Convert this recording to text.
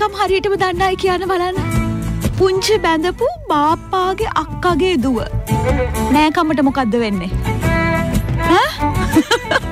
වෙනකම් හරියටම දන්නයි කියන බලන්න. පුංචි බැඳපු බාප්පාගේ අක්කගේ දුව. නෑ කමට මොකද්ද වෙන්නේ? ඈ?